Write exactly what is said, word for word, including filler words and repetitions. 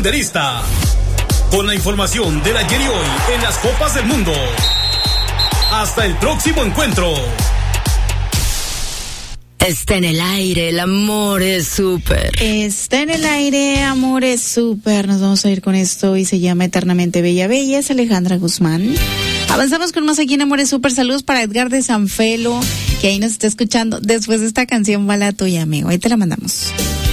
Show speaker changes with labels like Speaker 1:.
Speaker 1: Mundialista. Con la información del ayer y hoy en las Copas del Mundo. Hasta el próximo encuentro.
Speaker 2: Está en el aire, el amor es súper.
Speaker 3: Está en el aire, amor es súper. Nos vamos a ir con esto y se llama Eternamente Bella Bella. Es Alejandra Guzmán. Avanzamos con más aquí en Amor es Súper. Saludos para Edgar de San Felo, que ahí nos está escuchando. Después de esta canción va la tuya, amigo. Ahí te la mandamos.